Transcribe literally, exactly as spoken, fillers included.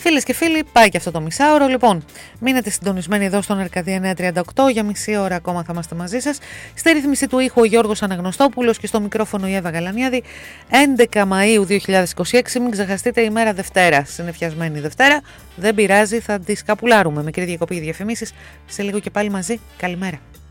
Φίλες και φίλοι, πάει και αυτό το μισάωρο. Λοιπόν, μείνετε συντονισμένοι εδώ στον Αρκαδία εννιακόσια τριάντα οκτώ. Για μισή ώρα ακόμα θα είμαστε μαζί σας. Στη ρύθμιση του ήχου ο Γιώργος Αναγνωστόπουλος και στο μικρόφωνο η Εύα Γαλανιάδη. έντεκα Μαΐου δύο χιλιάδες είκοσι έξι. Μην ξεχαστείτε, ημέρα Δευτέρα. Συνεφιασμένη Δευτέρα. Δεν πειράζει, θα τη σκαπουλάρουμε. Μικρή διακοπή διαφημίσεις. Σε λίγο και πάλι μαζί. Καλημέρα.